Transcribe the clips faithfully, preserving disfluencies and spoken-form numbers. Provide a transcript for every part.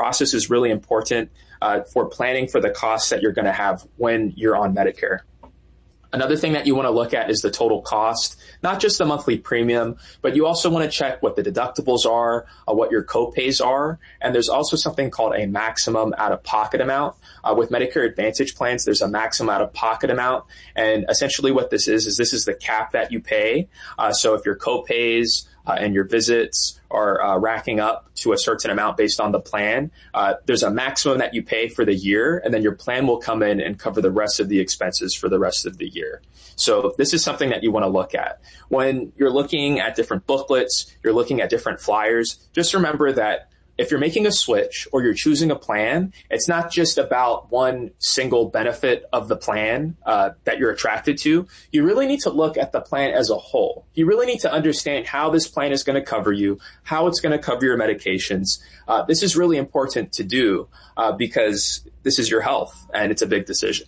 process is really important uh, for planning for the costs that you're going to have when you're on Medicare. Another thing that you want to look at is the total cost, not just the monthly premium, but you also want to check what the deductibles are, uh, what your copays are. And there's also something called a maximum out-of-pocket amount. Uh, with Medicare Advantage plans, there's a maximum out-of-pocket amount. And essentially what this is, is this is the cap that you pay. Uh, so if your copays uh, and your visits are uh, racking up to a certain amount based on the plan, uh, there's a maximum that you pay for the year, and then your plan will come in and cover the rest of the expenses for the rest of the year. So this is something that you want to look at. When you're looking at different booklets, you're looking at different flyers, just remember that if you're making a switch or you're choosing a plan, it's not just about one single benefit of the plan uh, that you're attracted to. You really need to look at the plan as a whole. You really need to understand how this plan is going to cover you, how it's going to cover your medications. Uh, this is really important to do uh, because this is your health and it's a big decision.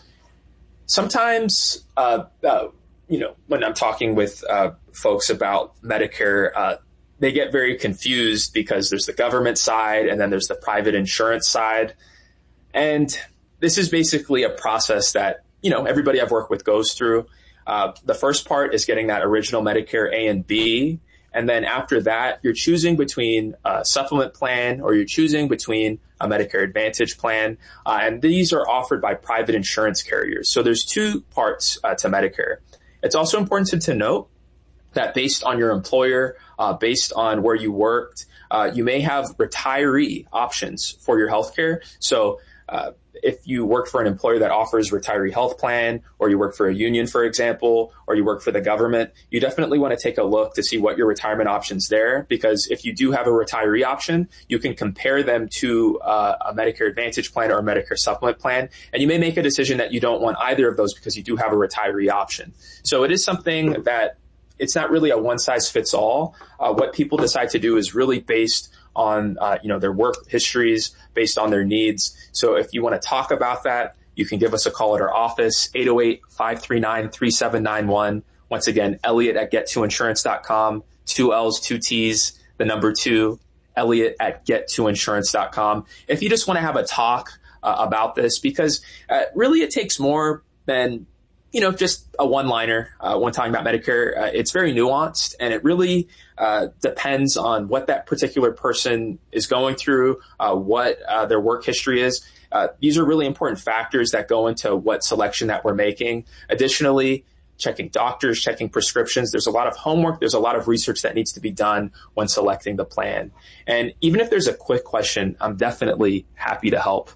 Sometimes, uh, uh, you know, when I'm talking with uh, folks about Medicare, uh, they get very confused because there's the government side and then there's the private insurance side. And this is basically a process that, you know, everybody I've worked with goes through. Uh, the first part is getting that original Medicare A and B. And then after that, you're choosing between a supplement plan or you're choosing between a Medicare Advantage plan. Uh, and these are offered by private insurance carriers. So there's two parts uh, to Medicare. It's also important to, to note that based on your employer, uh, based on where you worked, uh, you may have retiree options for your healthcare. So uh, if you work for an employer that offers retiree health plan, or you work for a union, for example, or you work for the government, you definitely want to take a look to see what your retirement options there. Because if you do have a retiree option, you can compare them to uh, a Medicare Advantage plan or a Medicare supplement plan. And you may make a decision that you don't want either of those because you do have a retiree option. So it is something that it's not really a one size fits all. Uh, what people decide to do is really based on, uh, you know, their work histories, based on their needs. So if you want to talk about that, you can give us a call at our office, eight oh eight, five three nine, three seven nine one. Once again, Elliot at get to insurance dot com, two L's, two T's, the number two, Elliot at get to insurance dot com. If you just want to have a talk uh, about this, because uh, really it takes more than you know, just a one-liner uh, when talking about Medicare. Uh, it's very nuanced, and it really uh, depends on what that particular person is going through, uh, what uh, their work history is. Uh, these are really important factors that go into what selection that we're making. Additionally, checking doctors, checking prescriptions. There's a lot of homework. There's a lot of research that needs to be done when selecting the plan. And even if there's a quick question, I'm definitely happy to help.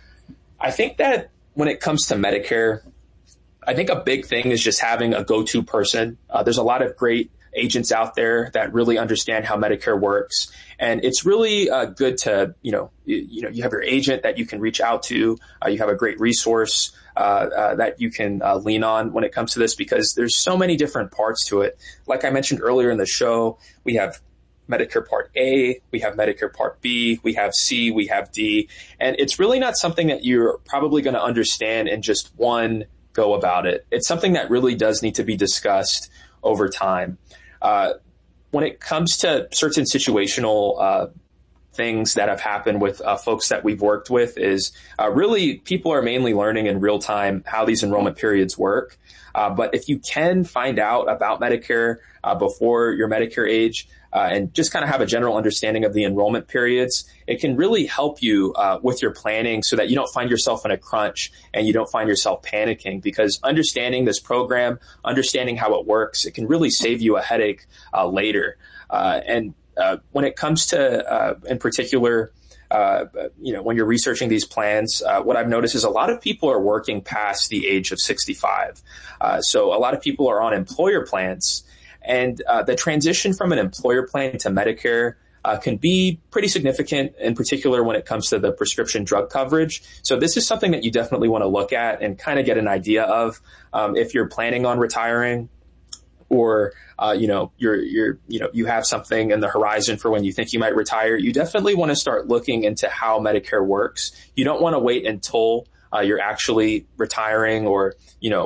I think that when it comes to Medicare, I think a big thing is just having a go-to person. Uh, there's a lot of great agents out there that really understand how Medicare works. And it's really uh, good to, you know, you, you know, you have your agent that you can reach out to. Uh, you have a great resource uh, uh, that you can uh, lean on when it comes to this, because there's so many different parts to it. Like I mentioned earlier in the show, we have Medicare Part A, we have Medicare Part B, we have C, we have D. And it's really not something that you're probably going to understand in just one go about it. It's something that really does need to be discussed over time. Uh, when it comes to certain situational uh, things that have happened with uh, folks that we've worked with is uh, really people are mainly learning in real time how these enrollment periods work. Uh, but if you can find out about Medicare uh, before your Medicare age uh, and just kind of have a general understanding of the enrollment periods, it can really help you uh, with your planning so that you don't find yourself in a crunch and you don't find yourself panicking, because understanding this program, understanding how it works, it can really save you a headache uh, later. Uh, and uh, when it comes to, uh, in particular, Uh, you know, when you're researching these plans, uh, what I've noticed is a lot of people are working past the age of sixty-five. Uh, so a lot of people are on employer plans, and uh, the transition from an employer plan to Medicare uh, can be pretty significant, in particular when it comes to the prescription drug coverage. So this is something that you definitely want to look at and kind of get an idea of um, if you're planning on retiring, or, uh, you know, you're, you're, you know, you have something in the horizon for when you think you might retire. You definitely want to start looking into how Medicare works. You don't want to wait until uh, you're actually retiring or, you know,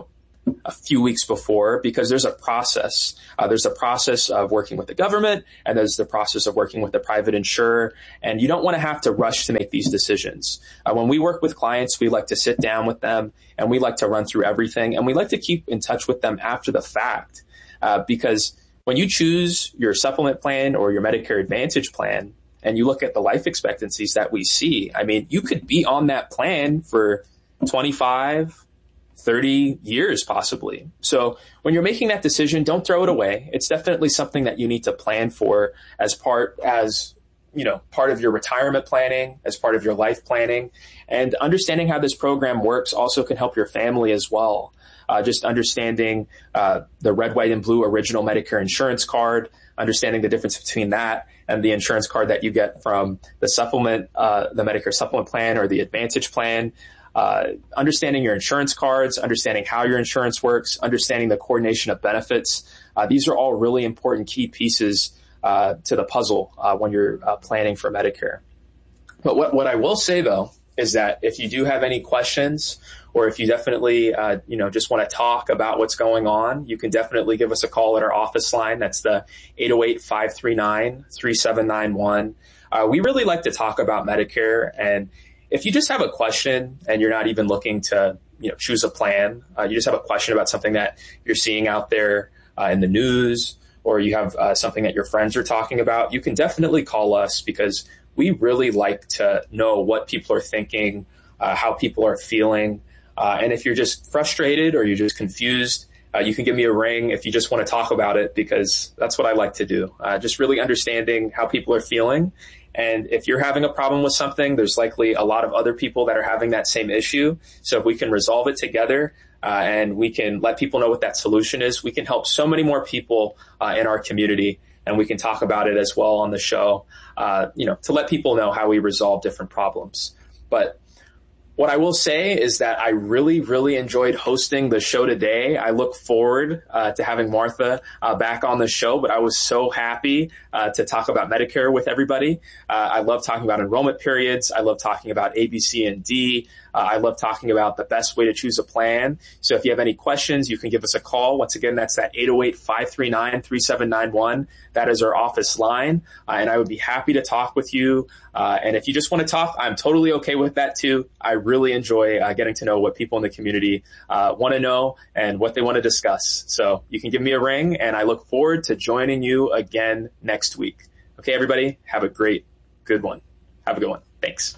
a few weeks before, because there's a process. Uh, there's a process of working with the government, and there's the process of working with the private insurer. And you don't want to have to rush to make these decisions. Uh, when we work with clients, we like to sit down with them and we like to run through everything. And we like to keep in touch with them after the fact, uh, because when you choose your supplement plan or your Medicare Advantage plan, and you look at the life expectancies that we see, I mean, you could be on that plan for twenty-five, thirty years possibly. So when you're making that decision, don't throw it away. It's definitely something that you need to plan for as part, as, you know, part of your retirement planning, as part of your life planning. And understanding how this program works also can help your family as well. Uh, just understanding uh, the red, white, and blue original Medicare insurance card, understanding the difference between that and the insurance card that you get from the supplement, uh, the Medicare supplement plan or the Advantage plan. Uh, understanding your insurance cards, understanding how your insurance works, understanding the coordination of benefits. Uh, these are all really important key pieces uh, to the puzzle uh, when you're uh, planning for Medicare. But what, what I will say, though, is that if you do have any questions, or if you definitely, uh, you know, just want to talk about what's going on, you can definitely give us a call at our office line. That's the eight oh eight, five three nine, three seven nine one. Uh, we really like to talk about Medicare. And if you just have a question and you're not even looking to, you know, choose a plan, uh, you just have a question about something that you're seeing out there uh, in the news, or you have uh, something that your friends are talking about, you can definitely call us, because we really like to know what people are thinking, uh, how people are feeling. Uh, and if you're just frustrated or you're just confused, uh, you can give me a ring if you just want to talk about it, because that's what I like to do. Uh, just really understanding how people are feeling. And if you're having a problem with something, there's likely a lot of other people that are having that same issue. So if we can resolve it together, uh, and we can let people know what that solution is, we can help so many more people uh, in our community. And we can talk about it as well on the show, uh, you know, to let people know how we resolve different problems. But what I will say is that I really, really enjoyed hosting the show today. I look forward uh, to having Martha uh, back on the show, but I was so happy uh, to talk about Medicare with everybody. Uh, I love talking about enrollment periods. I love talking about A, B, C, and D. Uh, I love talking about the best way to choose a plan. So if you have any questions, you can give us a call. Once again, that's that eight oh eight, five three nine, three seven nine one. That is our office line. Uh, and I would be happy to talk with you. Uh, and if you just want to talk, I'm totally okay with that too. I really enjoy uh, getting to know what people in the community uh, want to know and what they want to discuss. So you can give me a ring, and I look forward to joining you again next week. Okay, everybody, have a great, good one. Have a good one. Thanks.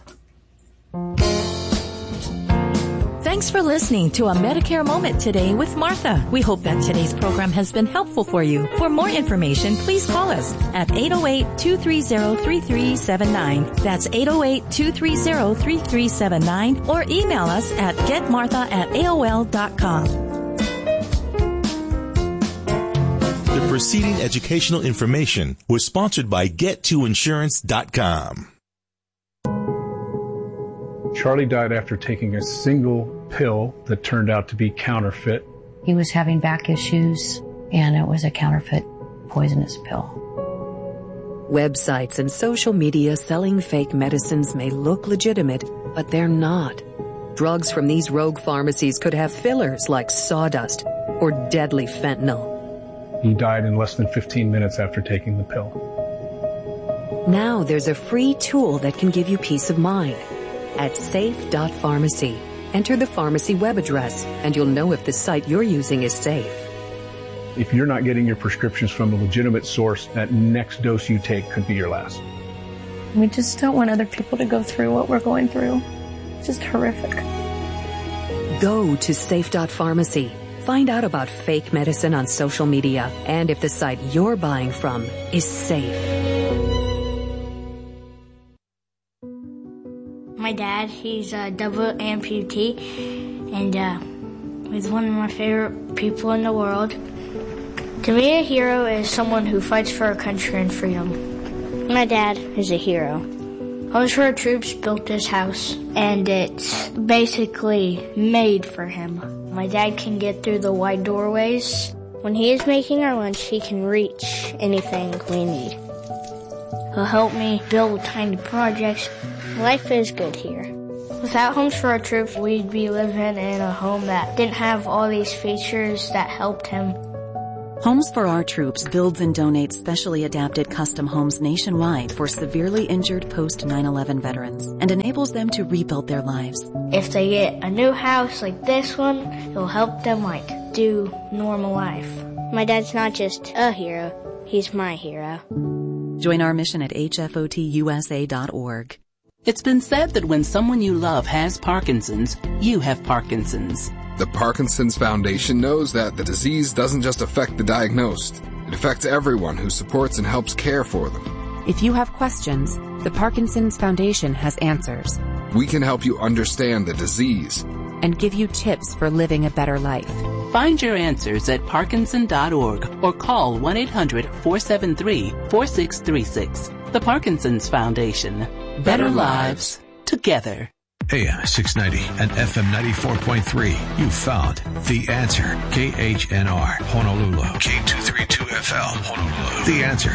Thanks for listening to A Medicare Moment today with Martha. We hope that today's program has been helpful for you. For more information, please call us at eight oh eight, two three oh, three three seven nine. That's eight oh eight, two three oh, three three seven nine, or email us at getmartha at A O L dot com. The preceding educational information was sponsored by get to insurance dot com. Charlie died after taking a single pill that turned out to be counterfeit. He was having back issues, and it was a counterfeit poisonous pill. Websites and social media selling fake medicines may look legitimate, but they're not. Drugs from these rogue pharmacies could have fillers like sawdust or deadly fentanyl. He died in less than fifteen minutes after taking the pill. Now there's a free tool that can give you peace of mind. At safe dot pharmacy, enter the pharmacy web address, and you'll know if the site you're using is safe. If you're not getting your prescriptions from a legitimate source, that next dose you take could be your last. We just don't want other people to go through what we're going through. It's just horrific. Go to safe dot pharmacy. Find out about fake medicine on social media and if the site you're buying from is safe. My dad, he's a double amputee, and uh, he's one of my favorite people in the world. To me, a hero is someone who fights for our country and freedom. My dad is a hero. Homes for Our Troops built this house, and it's basically made for him. My dad can get through the wide doorways. When he is making our lunch, he can reach anything we need. He'll help me build tiny projects. Life is good here. Without Homes for Our Troops, we'd be living in a home that didn't have all these features that helped him. Homes for Our Troops builds and donates specially adapted custom homes nationwide for severely injured post nine eleven veterans and enables them to rebuild their lives. If they get a new house like this one, it'll help them, like, do normal life. My dad's not just a hero, he's my hero. Join our mission at H F O T U S A dot org. It's been said that when someone you love has Parkinson's, you have Parkinson's. The Parkinson's Foundation knows that the disease doesn't just affect the diagnosed. It affects everyone who supports and helps care for them. If you have questions, the Parkinson's Foundation has answers. We can help you understand the disease and give you tips for living a better life. Find your answers at Parkinson dot org or call one eight hundred four seven three four six three six. The Parkinson's Foundation. Better, Better lives together. A M six ninety and F M ninety-four point three. You found The Answer. K H N R, Honolulu. K two thirty-two F L, Honolulu. The Answer.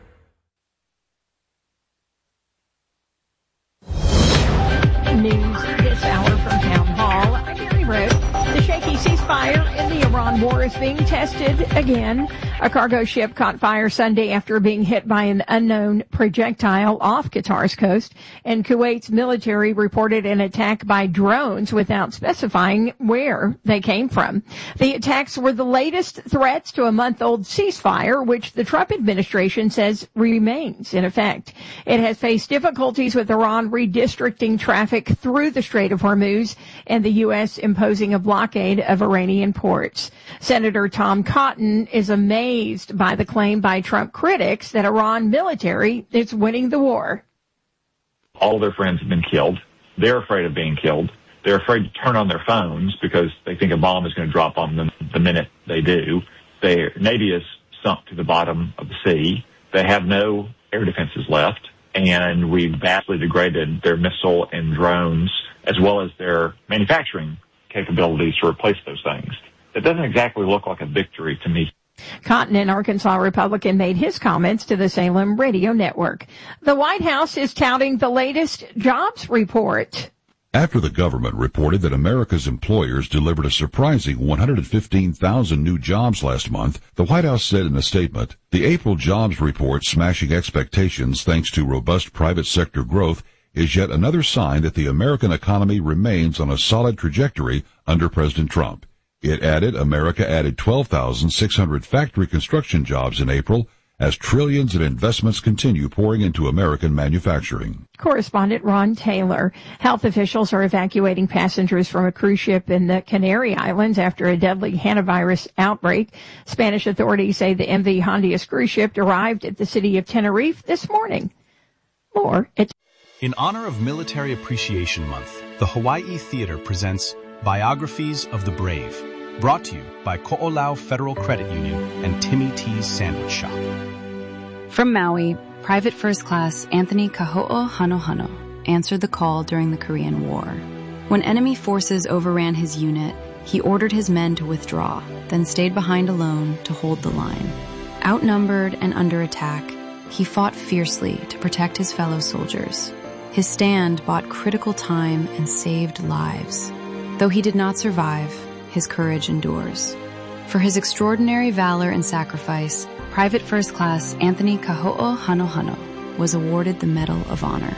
News this hour from Town Hall. I'm Mary Rose. The shaky ceasefire in the Iran war is being tested again. A cargo ship caught fire Sunday after being hit by an unknown projectile off Qatar's coast, and Kuwait's military reported an attack by drones without specifying where they came from. The attacks were the latest threats to a month-old ceasefire, which the Trump administration says remains in effect. It has faced difficulties with Iran redistricting traffic through the Strait of Hormuz and the U S imposing a blockade of Iranian ports. Senator Tom Cotton is amazed by the claim by Trump critics that Iran military is winning the war. All their friends have been killed. They're afraid of being killed. They're afraid to turn on their phones because they think a bomb is going to drop on them the minute they do. Their Navy is sunk to the bottom of the sea. They have no air defenses left, and we've vastly degraded their missile and drones as well as their manufacturing capabilities to replace those things. It doesn't exactly look like a victory to me. Cotton, an Arkansas Republican, made his comments to the Salem Radio Network. The White House is touting the latest jobs report. After the government reported that America's employers delivered a surprising one hundred fifteen thousand new jobs last month, the White House said in a statement, the April jobs report smashing expectations thanks to robust private sector growth is yet another sign that the American economy remains on a solid trajectory under President Trump. It added America added twelve thousand six hundred factory construction jobs in April as trillions in investments continue pouring into American manufacturing. Correspondent Ron Taylor. Health officials are evacuating passengers from a cruise ship in the Canary Islands after a deadly hantavirus outbreak. Spanish authorities say the M V Hondias cruise ship arrived at the city of Tenerife this morning. More at In honor of Military Appreciation Month, the Hawaii Theater presents Biographies of the Brave, brought to you by Ko'olau Federal Credit Union and Timmy T's Sandwich Shop. From Maui, Private First Class Anthony Kaho'o Hanohano answered the call during the Korean War. When enemy forces overran his unit, he ordered his men to withdraw, then stayed behind alone to hold the line. Outnumbered and under attack, he fought fiercely to protect his fellow soldiers. His stand bought critical time and saved lives. Though he did not survive, his courage endures. For his extraordinary valor and sacrifice, Private First Class Anthony Kaho'o Hanohano was awarded the Medal of Honor.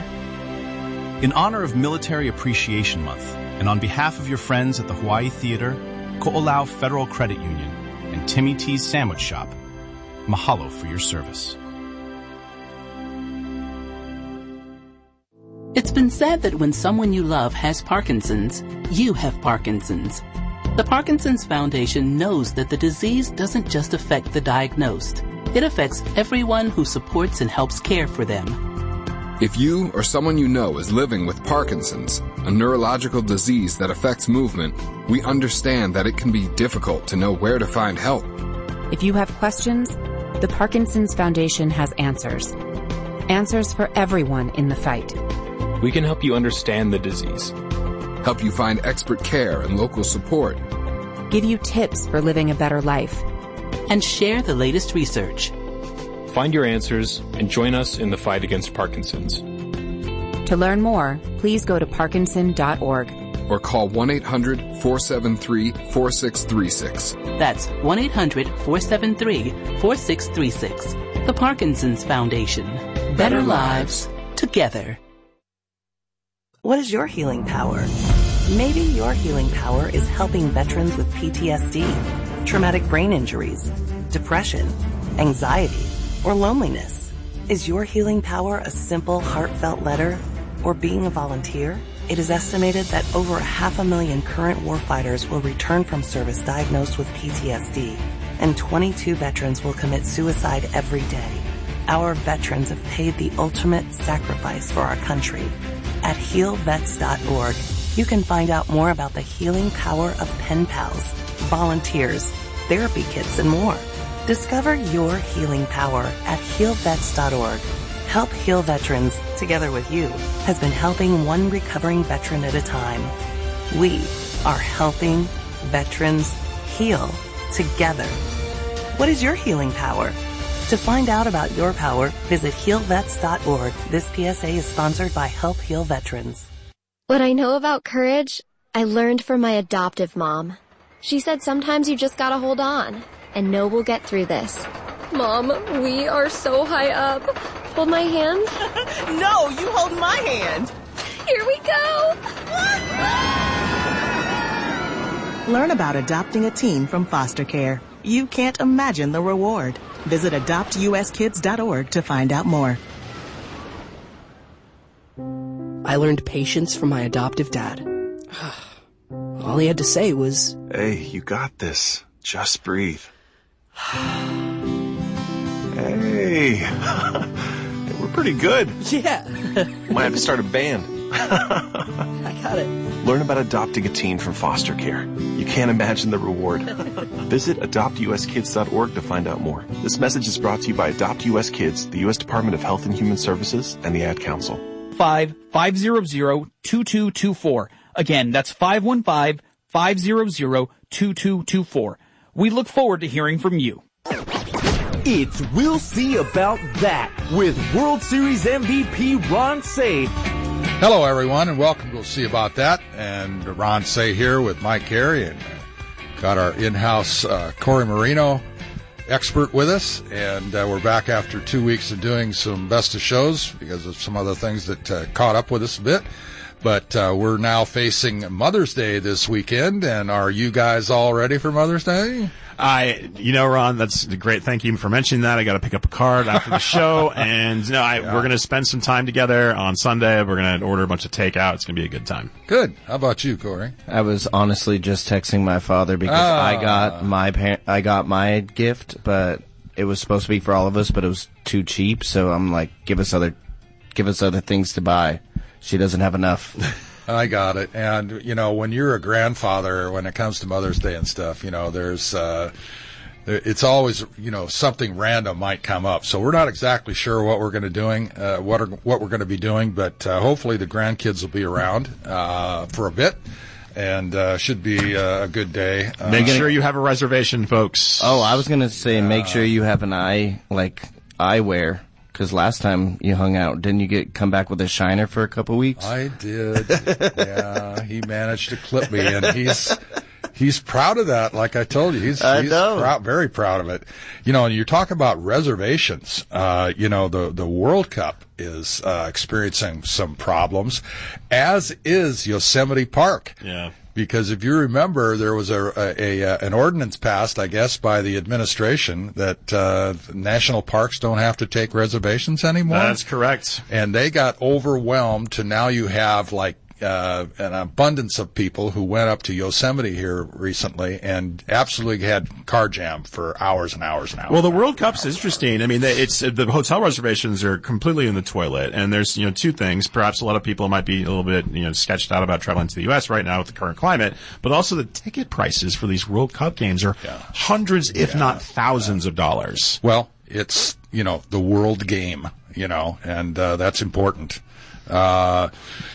In honor of Military Appreciation Month, and on behalf of your friends at the Hawaii Theater, Ko'olau Federal Credit Union, and Timmy T's Sandwich Shop, mahalo for your service. It's been said that when someone you love has Parkinson's, you have Parkinson's. The Parkinson's Foundation knows that the disease doesn't just affect the diagnosed. It affects everyone who supports and helps care for them. If you or someone you know is living with Parkinson's, a neurological disease that affects movement, we understand that it can be difficult to know where to find help. If you have questions, the Parkinson's Foundation has answers. Answers for everyone in the fight. We can help you understand the disease. Help you find expert care and local support. Give you tips for living a better life. And share the latest research. Find your answers and join us in the fight against Parkinson's. To learn more, please go to parkinson dot org. Or call one eight hundred four seven three four six three six. That's one eight hundred four seven three four six three six. The Parkinson's Foundation. Better, Better lives together. What is your healing power? Maybe your healing power is helping veterans with P T S D, traumatic brain injuries, depression, anxiety, or loneliness. Is your healing power a simple, heartfelt letter or being a volunteer? It is estimated that over half a million current warfighters will return from service diagnosed with P T S D, and twenty-two veterans will commit suicide every day. Our veterans have paid the ultimate sacrifice for our country. At heal vets dot org, you can find out more about the healing power of pen pals, volunteers, therapy kits, and more. Discover your healing power at heal vets dot org. Help Heal Veterans, together with you, has been helping one recovering veteran at a time. We are helping veterans heal together. What is your healing power? To find out about your power, visit heal vets dot org. This P S A is sponsored by Help Heal Veterans. What I know about courage, I learned from my adoptive mom. She said sometimes you just gotta hold on and know we'll get through this. Mom, we are so high up. Hold my hand. No, you hold my hand. Here we go. Learn about adopting a teen from foster care. You can't imagine the reward. Visit adopt u s kids dot org to find out more. I learned patience from my adoptive dad. All he had to say was, "Hey, you got this. Just breathe." Hey, we're pretty good. Yeah. Might have to start a band. I got it. Learn about adopting a teen from foster care. You can't imagine the reward. Visit adopt u s kids dot org to find out more. This message is brought to you by Adopt U S Kids, the U S Department of Health and Human Services, and the Ad Council. five five zero zero two two two four. Again, that's five one five five zero zero two two two four. We look forward to hearing from you. It's We'll See About That with World Series M V P Ron Cey. Hello, everyone, and welcome to We'll See About That. And Ron Cey here with Mike Carey, and got our in-house uh, Corey Marino expert with us. And uh, we're back after two weeks of doing some best of shows because of some other things that uh, caught up with us a bit. But uh, we're now facing Mother's Day this weekend, and are you guys all ready for Mother's Day? I, you know, Ron, that's great. Thank you for mentioning that. I got to pick up a card after the show, and no, I, yeah. we're going to spend some time together on Sunday. We're going to order a bunch of takeout. It's going to be a good time. Good. How about you, Corey? I was honestly just texting my father because ah. I got my par- I got my gift, but it was supposed to be for all of us, but it was too cheap. So I'm like, give us other, give us other things to buy. She doesn't have enough. I got it. And, you know, when you're a grandfather, when it comes to Mother's Day and stuff, you know, there's, uh, it's always, you know, something random might come up. So we're not exactly sure what we're going to doing, uh, what are, what we're going to be doing, but, uh, hopefully the grandkids will be around, uh, for a bit. And, uh, should be uh, a good day. Uh, make sure you have a reservation, folks. Oh, I was going to say, make sure you have an eye, like, eyewear. Because last time you hung out, didn't you get come back with a shiner for a couple weeks? I did. Yeah, he managed to clip me, and he's he's proud of that. Like I told you, he's, I he's know. Proud, very proud of it. You know, and you're talking about reservations. Uh, you know, the the World Cup is uh, experiencing some problems, as is Yosemite Park. Yeah. Because if you remember, there was a, a, a an ordinance passed, I guess, by the administration that uh, national parks don't have to take reservations anymore. That's correct. And they got overwhelmed to now you have like uh, an abundance of people who went up to Yosemite here recently and absolutely had car jam for hours and hours and hours. Well, the World Cup's interesting. I mean, they, it's the hotel reservations are completely in the toilet, and there's you know two things. Perhaps a lot of people might be a little bit you know sketched out about traveling to the U S right now with the current climate, but also the ticket prices for these World Cup games are yeah. hundreds, if yeah. not thousands, yeah. of dollars. Well, it's you know the world game, you know, and uh, that's important. Uh,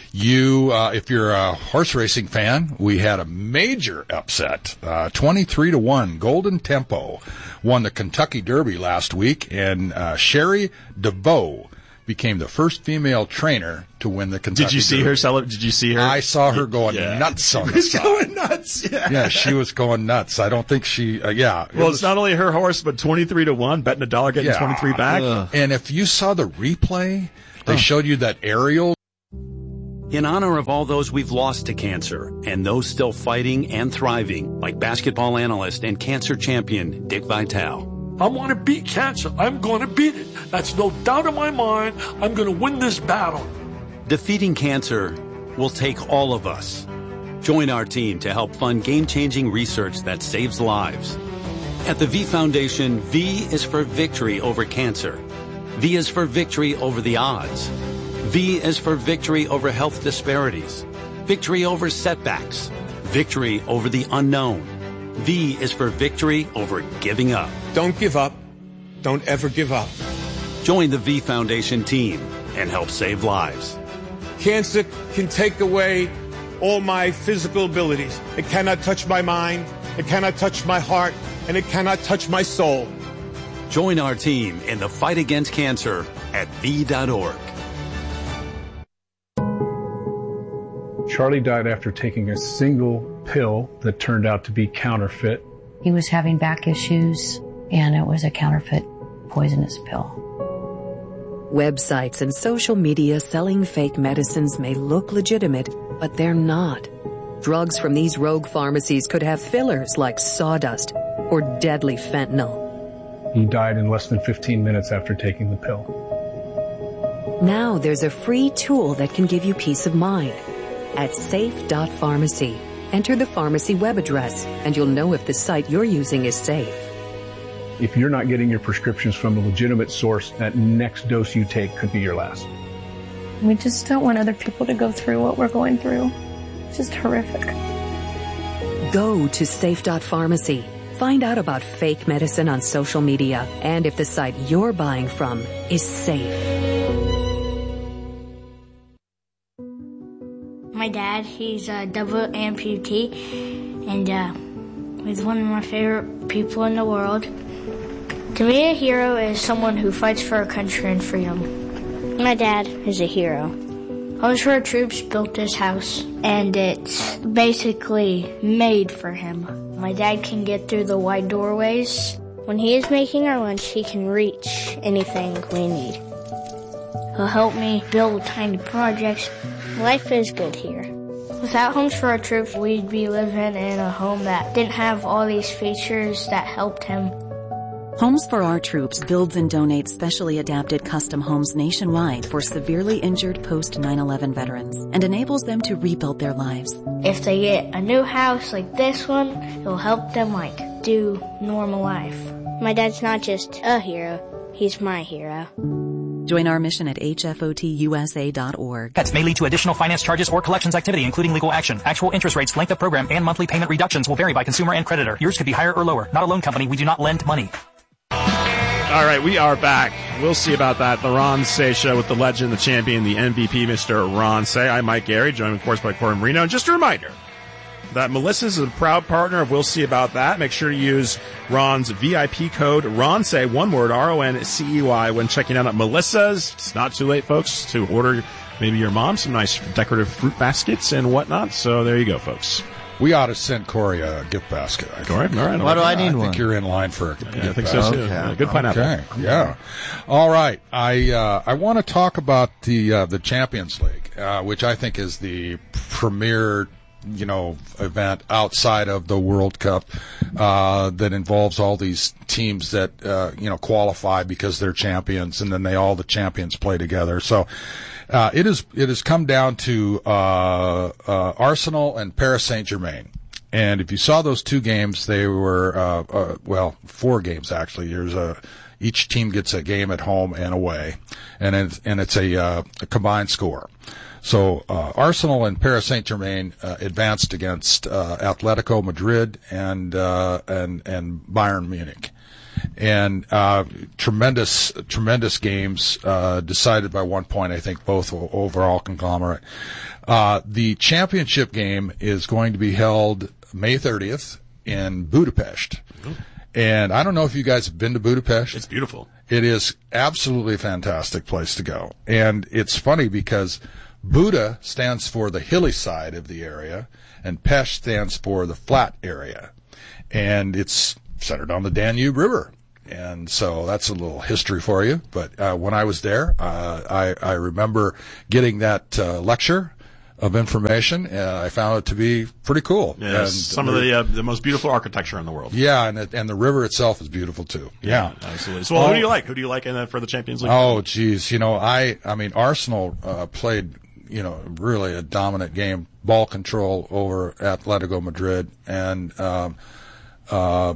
you, uh, if you're a horse racing fan, we had a major upset. Uh, twenty-three to one. Golden Tempo won the Kentucky Derby last week, and, uh, Sherry DeVoe became the first female trainer to win the Kentucky Did you see Derby. her celebrate? Did you see her? I saw her going Yeah. nuts on She the was side. going nuts. Yeah. Yeah, she was going nuts. I don't think she. Uh, yeah. it Well, was- it's not only her horse, but twenty-three to one, betting a dollar, getting Yeah. twenty-three back. Ugh. And if you saw the replay, they showed you that aerial. In honor of all those we've lost to cancer and those still fighting and thriving, like basketball analyst and cancer champion Dick Vitale. I want to beat cancer. I'm going to beat it. That's no doubt in my mind. I'm going to win this battle. Defeating cancer will take all of us. Join our team to help fund game-changing research that saves lives. At the V Foundation, V is for victory over cancer. V is for victory over the odds. V is for victory over health disparities. Victory over setbacks. Victory over the unknown. V is for victory over giving up. Don't give up. Don't ever give up. Join the V Foundation team and help save lives. Cancer can take away all my physical abilities. It cannot touch my mind. It cannot touch my heart. And it cannot touch my soul. Join our team in the fight against cancer at V dot org. Charlie died after taking a single pill that turned out to be counterfeit. He was having back issues, and it was a counterfeit poisonous pill. Websites and social media selling fake medicines may look legitimate, but they're not. Drugs from these rogue pharmacies could have fillers like sawdust or deadly fentanyl. He died in less than fifteen minutes after taking the pill. Now there's a free tool that can give you peace of mind. At safe dot pharmacy, enter the pharmacy web address, and you'll know if the site you're using is safe. If you're not getting your prescriptions from a legitimate source, that next dose you take could be your last. We just don't want other people to go through what we're going through. It's just horrific. Go to safe dot pharmacy. Find out about fake medicine on social media and if the site you're buying from is safe. My dad, he's a double amputee, and uh, he's one of my favorite people in the world. To me, a hero is someone who fights for our country and freedom. My dad is a hero. Homes for Our Troops built this house, and it's basically made for him. My dad can get through the wide doorways. When he is making our lunch, he can reach anything we need. He'll help me build tiny projects. Life is good here. Without Homes for Our Troops, we'd be living in a home that didn't have all these features that helped him. Homes for Our Troops builds and donates specially adapted custom homes nationwide for severely injured post nine eleven veterans and enables them to rebuild their lives. If they get a new house like this one, it'll help them like do normal life. My dad's not just a hero, he's my hero. Join our mission at H F O T U S A dot org. Pets may lead to additional finance charges or collections activity, including legal action. Actual interest rates, length of program, and monthly payment reductions will vary by consumer and creditor. Yours could be higher or lower. Not a loan company. We do not lend money. All right, we are back. We'll see about that. The Ron Say Show with the legend, the champion, the M V P, Mister Ron Say. I'm Mike Gary, joined of course by Corey Marino. And just a reminder that Melissa's a proud partner of We'll See About That. Make sure to use Ron's V I P code, RONCEY, one word, R O N C E Y, when checking out at Melissa's. It's not too late, folks, to order maybe your mom some nice decorative fruit baskets and whatnot. So there you go, folks. We ought to send Corey a gift basket. I Corey, all right. Why do I I need think one? you're in line for a Yeah, gift I think basket. so, too. Okay. Good pineapple. Okay, yeah. All right. I uh, I want to talk about the uh, the Champions League, uh, which I think is the premier, you know, event outside of the World Cup uh, that involves all these teams that uh, you know qualify because they're champions, and then they all the champions play together. So. Uh, it is, it has come down to, uh, uh, Arsenal and Paris Saint-Germain. And if you saw those two games, they were, uh, uh, well, four games actually. There's a, each team gets a game at home and away. And it's, and it's a, uh, a combined score. So, uh, Arsenal and Paris Saint-Germain, uh, advanced against, uh, Atletico Madrid and, uh, and, and Bayern Munich. And uh tremendous, tremendous games uh decided by one point. I think both overall conglomerate. Uh The championship game is going to be held May thirtieth in Budapest, And I don't know if you guys have been to Budapest. It's beautiful. It is absolutely a fantastic place to go. And it's funny because Buda stands for the hilly side of the area, and Pest stands for the flat area. And it's centered on the Danube River. And so that's a little history for you. But uh, when I was there, uh, I, I remember getting that uh, lecture of information, and I found it to be pretty cool. Yeah, and some of the uh, the most beautiful architecture in the world. Yeah, and it, and the river itself is beautiful too. Yeah, yeah absolutely. So, well, oh, who do you like? Who do you like in the, for the Champions League? Oh, geez, you know, I I mean, Arsenal uh, played, you know, really a dominant game, ball control over Atletico Madrid, and um, uh,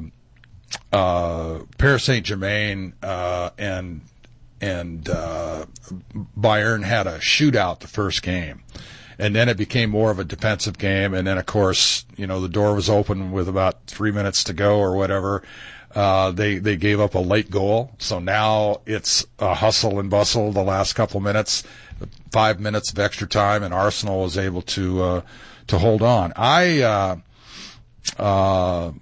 uh, Paris Saint-Germain uh, and and uh, Bayern had a shootout the first game. And then it became more of a defensive game. And then, of course, you know, the door was open with about three minutes to go or whatever. Uh, they, they gave up a late goal. So now it's a hustle and bustle the last couple minutes, five minutes of extra time, and Arsenal was able to, uh, to hold on. I, uh, uh,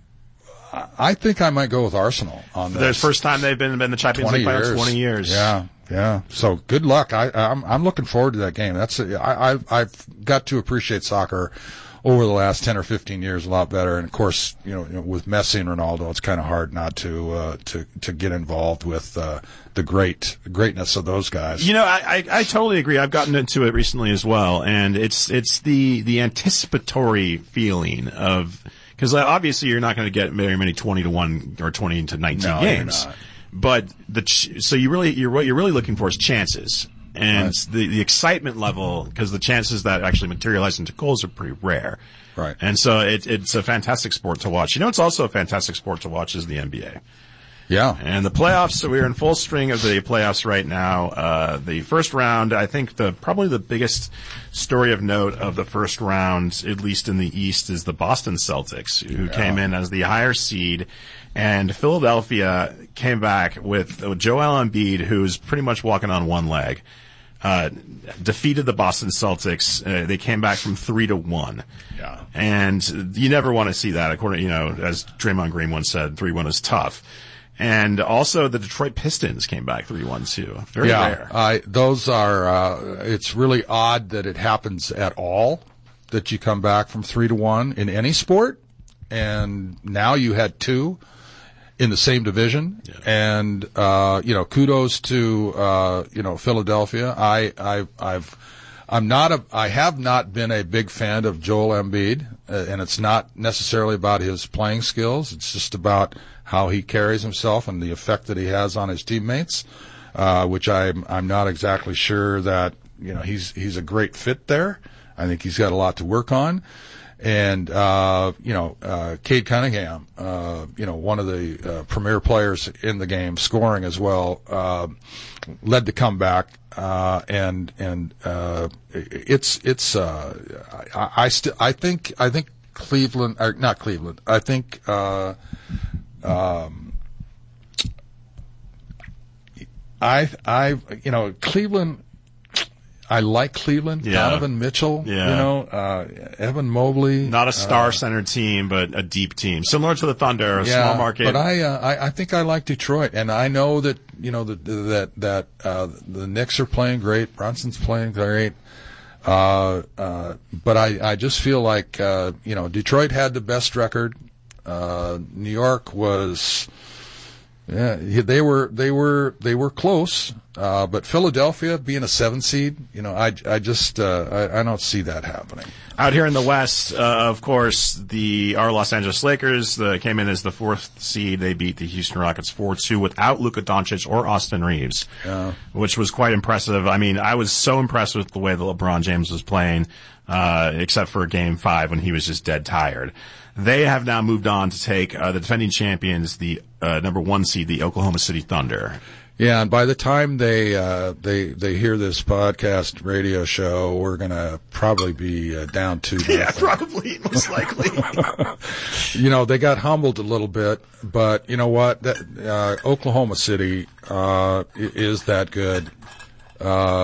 I think I might go with Arsenal on this. The first time they've been in the Champions League by twenty years. Yeah. Yeah, so good luck. I, I'm I'm looking forward to that game. That's a, I I've, I've got to appreciate soccer over the last ten or fifteen years a lot better. And of course, you know, you know with Messi and Ronaldo, it's kind of hard not to uh, to to get involved with uh, the great greatness of those guys. You know, I, I I totally agree. I've gotten into it recently as well, and it's it's the the anticipatory feeling of, because obviously you're not going to get very many twenty to one or twenty to nineteen no, games. You're not. But the ch- so you really you're what you're really looking for is chances, and right. the the excitement level, because the chances that actually materialize into goals are pretty rare. Right. And so it, it's a fantastic sport to watch. You know, it's also a fantastic sport to watch is the N B A. Yeah. And the playoffs. So we're in full string of the playoffs right now. Uh, the first round, I think the probably the biggest story of note of the first round, at least in the East, is the Boston Celtics, who yeah. came in as the higher seed. And Philadelphia came back with Joel Embiid, who's pretty much walking on one leg, uh, defeated the Boston Celtics. Uh, they came back from three to one. Yeah. And you never want to see that. According, you know, as Draymond Green once said, three one is tough. And also the Detroit Pistons came back three one too. Very yeah, rare. I, those are, uh, it's really odd that it happens at all, that you come back from three to one in any sport. And now you had two in the same division, yeah. and uh, you know, kudos to uh, you know Philadelphia. I, I, I've, I'm not a, I have not been a big fan of Joel Embiid, uh, and it's not necessarily about his playing skills. It's just about how he carries himself and the effect that he has on his teammates, uh, which I'm, I'm not exactly sure that you know he's he's a great fit there. I think he's got a lot to work on. And, uh, you know, uh, Cade Cunningham, uh, you know, one of the uh, premier players in the game, scoring as well, uh, led the comeback. Uh, and, and, uh, it's, it's, uh, I, I still, I think, I think Cleveland, or not Cleveland, I think, uh, um, I, I, you know, Cleveland, I like Cleveland. Yeah. Donovan Mitchell, yeah. you know, uh, Evan Mobley. Not a star-centered uh, team, but a deep team. Similar to the Thunder, a yeah, small market. But I, uh, I, I think I like Detroit. And I know that, you know, that, that, that, uh, the Knicks are playing great. Brunson's playing great. Uh, uh, but I, I just feel like, uh, you know, Detroit had the best record. Uh, New York was, yeah, they were, they were, they were close. Uh, but Philadelphia being a seven seed, you know, I, I just, uh, I, I don't see that happening. Out here in the West, uh, of course, the, our Los Angeles Lakers, uh, came in as the fourth seed. They beat the Houston Rockets four two without Luka Doncic or Austin Reeves, yeah. which was quite impressive. I mean, I was so impressed with the way that LeBron James was playing, uh, except for game five when he was just dead tired. They have now moved on to take, uh, the defending champions, the, uh, number one seed, the Oklahoma City Thunder. Yeah, and by the time they uh, they they hear this podcast radio show, we're gonna probably be uh, down to yeah, nothing. Probably most likely. You know, they got humbled a little bit, but you know what? That, uh, Oklahoma City uh, is that good. Um,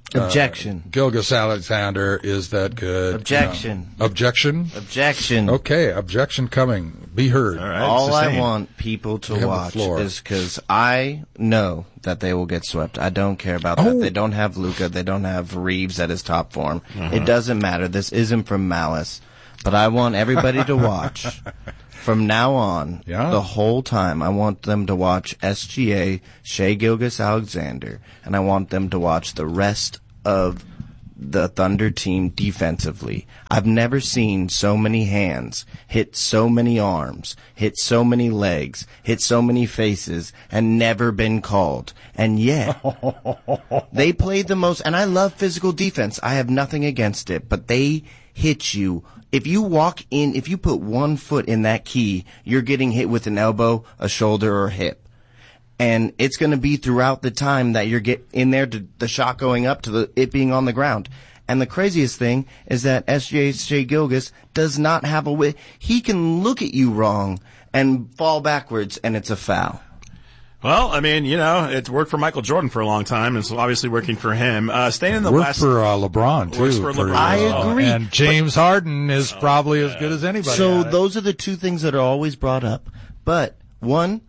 Objection. Uh, Gilgis Alexander is that good? Objection. You know. Objection? Objection. Okay, objection coming. Be heard. All, right, All I want people to watch is because I know that they will get swept. I don't care about that. Oh. They don't have Luka. They don't have Reeves at his top form. Uh-huh. It doesn't matter. This isn't from malice. But I want everybody to watch. From now on, yeah. the whole time, I want them to watch S G A, Shai Gilgeous-Alexander, and I want them to watch the rest of the Thunder team defensively. I've never seen so many hands hit so many arms, hit so many legs, hit so many faces, and never been called. And yet, they played the most, and I love physical defense. I have nothing against it, but they hit you. If you walk in, if you put one foot in that key, you're getting hit with an elbow, a shoulder, or a hip. And it's going to be throughout the time that you're get in there to the shot going up to the it being on the ground. And the craziest thing is that S J Shai Gilgeous does not have a way. He can look at you wrong and fall backwards, and it's a foul. Well, I mean, you know, it worked for Michael Jordan for a long time, and it's obviously working for him. Uh, staying in the worked West. for uh, LeBron, too. Works for LeBron. I agree. And James but, Harden is oh, probably yeah. as good as anybody. So those are the two things that are always brought up. But, one,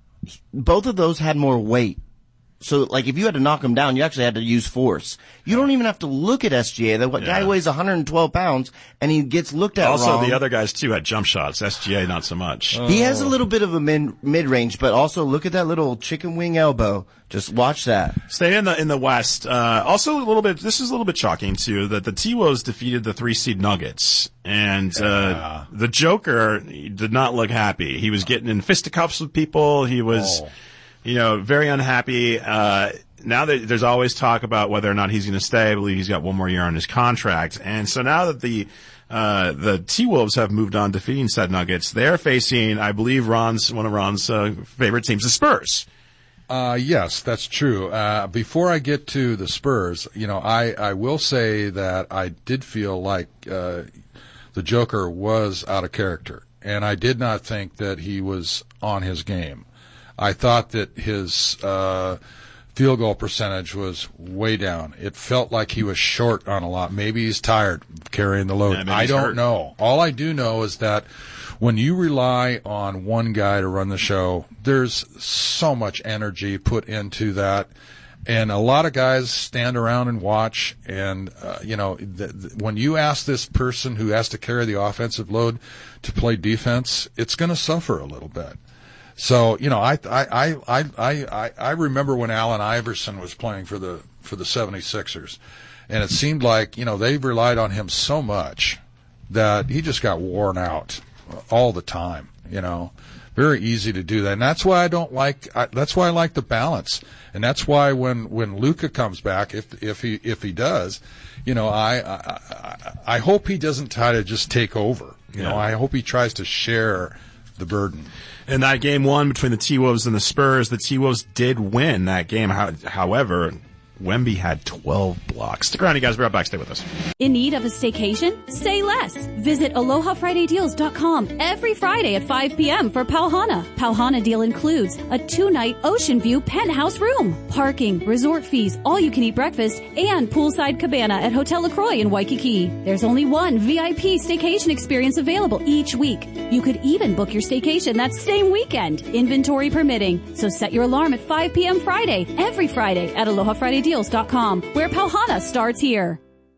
both of those had more weight. So, like, if you had to knock him down, you actually had to use force. You don't even have to look at S G A. The yeah. guy weighs one hundred twelve pounds, and he gets looked at also, wrong. Also, the other guys, too, had jump shots. S G A, not so much. Oh. He has a little bit of a mid, mid-range, but also look at that little chicken wing elbow. Just watch that. Staying in the in the West, uh, also a little bit, this is a little bit shocking, too, that the T-Wolves defeated the three-seed Nuggets. And uh, yeah. the Joker did not look happy. He was getting in fisticuffs with people. He was, oh. you know, very unhappy. Uh Now that there's always talk about whether or not he's going to stay, I believe he's got one more year on his contract. And so now that the uh the T-Wolves have moved on defeating said Nuggets, they're facing, I believe, Ron's one of Ron's uh, favorite teams, the Spurs. Uh yes, that's true. Uh before I get to the Spurs, you know, I I will say that I did feel like uh the Joker was out of character, and I did not think that he was on his game. I thought that his uh field goal percentage was way down. It felt like he was short on a lot. Maybe he's tired carrying the load. Yeah, I don't hurt. know. All I do know is that when you rely on one guy to run the show, there's so much energy put into that. And a lot of guys stand around and watch. And, uh, you know, th- th- when you ask this person who has to carry the offensive load to play defense, it's going to suffer a little bit. So, you know, I, I, I, I, I remember when Allen Iverson was playing for the, for the seventy-sixers, and it seemed like, you know, they relied on him so much that he just got worn out all the time, you know. Very easy to do that. And that's why I don't like, I, that's why I like the balance. And that's why when, when Luka comes back, if, if he, if he does, you know, I, I, I, I hope he doesn't try to just take over. You yeah. know, I hope he tries to share the burden. In that game one between the T-Wolves and the Spurs, the T-Wolves did win that game. However, Wemby had twelve blocks. Stick around, you guys. We're right back. Stay with us. In need of a staycation? Stay less. Visit aloha friday deals dot com every Friday at five p.m. for Pauhana. Pauhana deal includes a two-night ocean view penthouse room, parking, resort fees, all-you-can-eat breakfast, and poolside cabana at Hotel LaCroix in Waikiki. There's only one V I P staycation experience available each week. You could even book your staycation that same weekend, inventory permitting. So set your alarm at five p.m. Friday, every Friday at aloha friday deals dot com, where Pauhana starts here.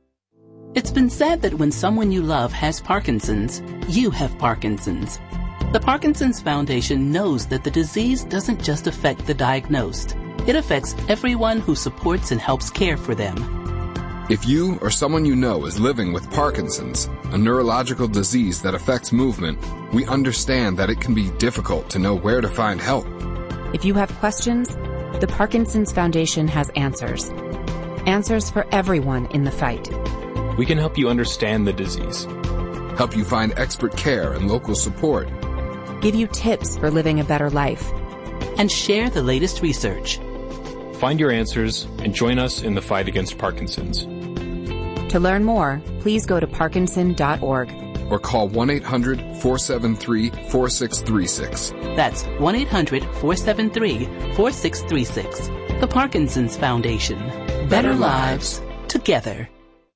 It's been said that when someone you love has Parkinson's, you have Parkinson's. The Parkinson's Foundation knows that the disease doesn't just affect the diagnosed. It affects everyone who supports and helps care for them. If you or someone you know is living with Parkinson's, a neurological disease that affects movement, we understand that it can be difficult to know where to find help. If you have questions, the Parkinson's Foundation has answers. Answers for everyone in the fight. We can help you understand the disease. Help you find expert care and local support. Give you tips for living a better life. And share the latest research. Find your answers and join us in the fight against Parkinson's. To learn more, please go to parkinson dot org. Or call one eight hundred four seven three four six three six. That's one eight hundred four seven three four six three six. The Parkinson's Foundation. Better, Better lives, together.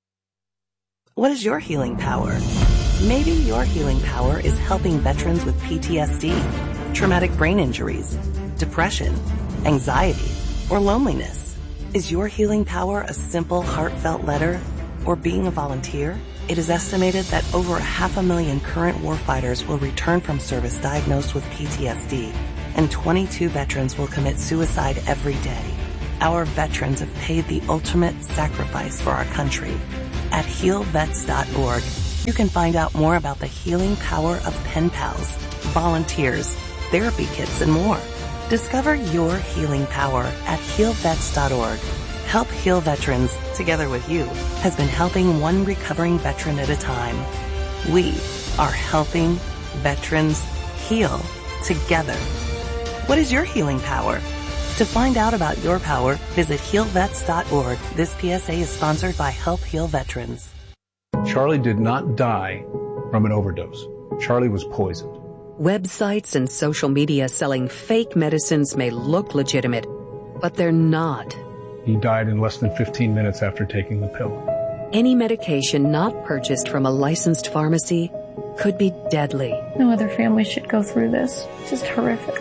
What is your healing power? Maybe your healing power is helping veterans with P T S D, traumatic brain injuries, depression, anxiety, or loneliness. Is your healing power a simple, heartfelt letter or being a volunteer? It is estimated that over a half a million current warfighters will return from service diagnosed with P T S D, and twenty-two veterans will commit suicide every day. Our veterans have paid the ultimate sacrifice for our country. At heal vets dot org, you can find out more about the healing power of pen pals, volunteers, therapy kits, and more. Discover your healing power at heal vets dot org. Help Heal Veterans, together with you, has been helping one recovering veteran at a time. We are helping veterans heal together. What is your healing power? To find out about your power, visit heal vets dot org. This P S A is sponsored by Help Heal Veterans. Charlie did not die from an overdose. Charlie was poisoned. Websites and social media selling fake medicines may look legitimate, but they're not. He died in less than fifteen minutes after taking the pill. Any medication not purchased from a licensed pharmacy could be deadly. No other family should go through this. It's just horrific.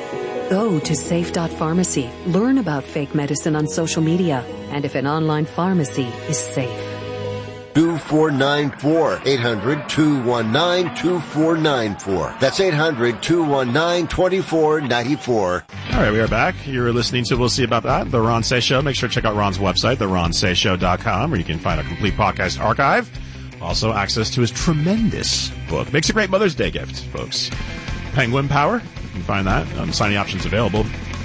Go to safe dot pharmacy. Learn about fake medicine on social media and if an online pharmacy is safe. two four nine four, eight hundred, two one nine, two four nine four. That's eight hundred, two one nine, two four nine four. All right, we are back. You're listening to We'll See About That, The Ron Say Show. Make sure to check out Ron's website, the ron say show dot com, where you can find a complete podcast archive. Also, access to his tremendous book. Makes a great Mother's Day gift, folks. Penguin Power. You can find that. Um, signing options available.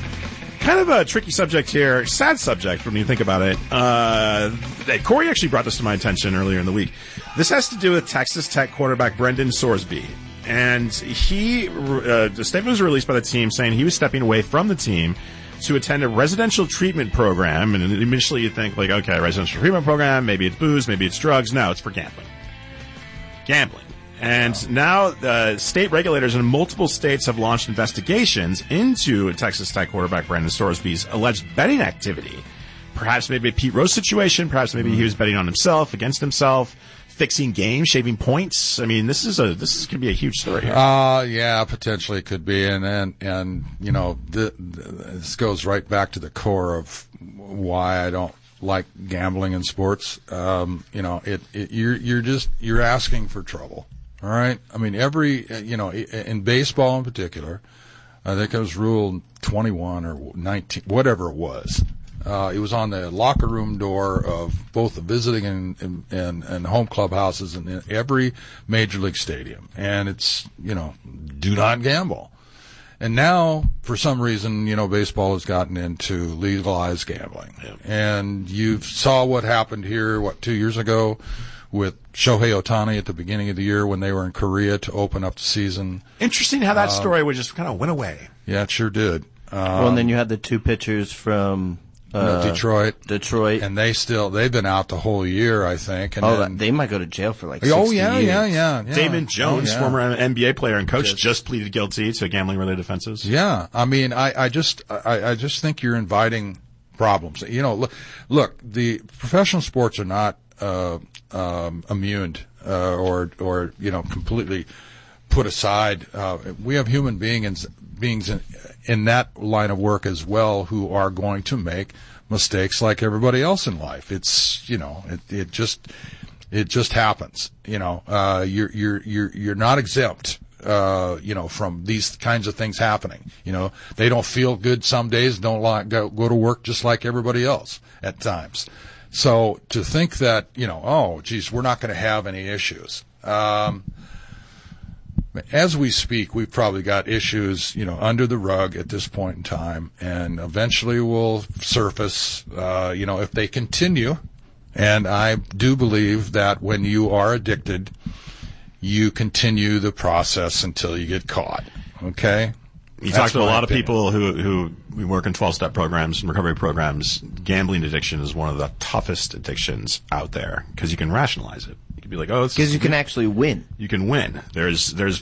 Kind of a tricky subject here. Sad subject when you think about it. Uh, Corey actually brought this to my attention earlier in the week. This has to do with Texas Tech quarterback Brendan Sorsby. And he, uh, the statement was released by the team saying he was stepping away from the team to attend a residential treatment program. And initially you think, like, okay, residential treatment program, maybe it's booze, maybe it's drugs. No, it's for gambling. Gambling. And now uh, state regulators in multiple states have launched investigations into Texas Tech quarterback Brendan Sorsby's alleged betting activity. Perhaps maybe a Pete Rose situation. Perhaps maybe he was betting on himself, against himself, fixing games, shaving points. I mean, this is a this is going to be a huge story here. Uh, yeah, potentially it could be. And, and, and you know, th- th- this goes right back to the core of why I don't like gambling in sports. Um, you know, it, it you're you're just you're asking for trouble. All right. I mean, every, you know, in baseball in particular, I think it was rule twenty-one or nineteen, whatever it was. Uh, it was on the locker room door of both the visiting and, and, and home clubhouses in every major league stadium. And it's, you know, do not gamble. And now, for some reason, you know, baseball has gotten into legalized gambling. Yeah. And you saw what happened here, what, two years ago with Shohei Ohtani at the beginning of the year when they were in Korea to open up the season. Interesting how that uh, story would just kind of went away. Yeah, it sure did. Um, well, and then you had the two pitchers from uh, no, Detroit. Detroit. And they still, they've been out the whole year, I think. And oh, then, they might go to jail for like oh, sixty yeah, years. yeah, yeah, yeah. Damon Jones, oh, yeah. former N B A player and coach, Just, just pleaded guilty to gambling-related offenses. Yeah. I mean, I, I just, I, I just think you're inviting problems. You know, look, look, the professional sports are not, uh, um, immune, uh, or, or, you know, completely put aside. Uh, we have human beings, beings in, in that line of work as well who are going to make mistakes like everybody else in life. It's, you know, it, it just, it just happens. You know, uh, you're, you're, you're, you're not exempt, uh, you know, from these kinds of things happening. You know, they don't feel good some days, don't like, go, go to work just like everybody else at times. So to think that, you know, oh, geez, we're not going to have any issues. Um, as we speak, we've probably got issues, you know, under the rug at this point in time, and eventually will surface, uh, you know, if they continue. And I do believe that when you are addicted, you continue the process until you get caught. Okay? You talk to a lot of people who who we work in twelve-step programs and recovery programs. Gambling addiction is one of the toughest addictions out there because you can rationalize it. You can be like, oh, because you can actually win. You can win. There's there's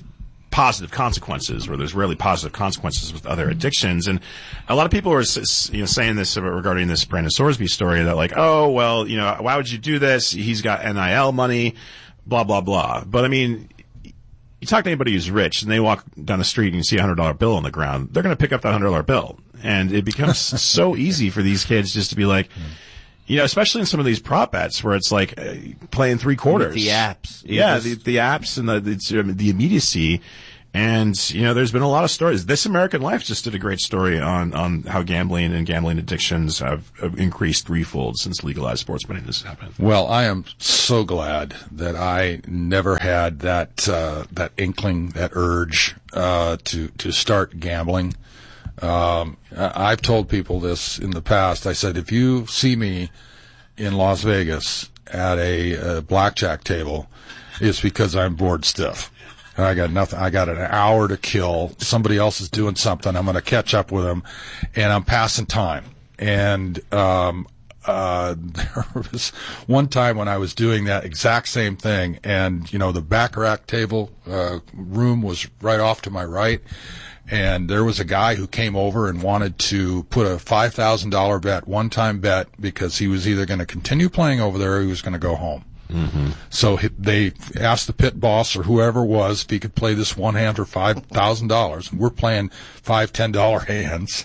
positive consequences, where there's rarely positive consequences with other addictions. And a lot of people are, you know, saying this regarding this Brandon Sorsby story, that like, oh, well, you know, why would you do this? He's got N I L money, blah, blah, blah. But I mean, you talk to anybody who's rich and they walk down the street and you see a hundred dollar bill on the ground, they're going to pick up that hundred dollar bill. And it becomes so easy for these kids just to be like, you know, especially in some of these prop bets where it's like uh, playing three quarters. With the apps. Yeah, the, the apps and the, the, the immediacy. And, you know, there's been a lot of stories. This American Life just did a great story on, on how gambling and gambling addictions have, have increased threefold since legalized sports betting has happened. Well, I am so glad that I never had that, uh, that inkling, that urge, uh, to, to start gambling. Um, I've told people this in the past. I said, if you see me in Las Vegas at a, a blackjack table, it's because I'm bored stiff. And I got nothing. I got an hour to kill. Somebody else is doing something. I'm going to catch up with them, and I'm passing time. And um, uh, there was one time when I was doing that exact same thing, and you know the baccarat table uh, room was right off to my right. And there was a guy who came over and wanted to put a five thousand dollars bet, one-time bet, because he was either going to continue playing over there or he was going to go home. Mm-hmm. So they asked the pit boss or whoever it was if he could play this one hand for five thousand dollars. We're playing five, ten dollar hands,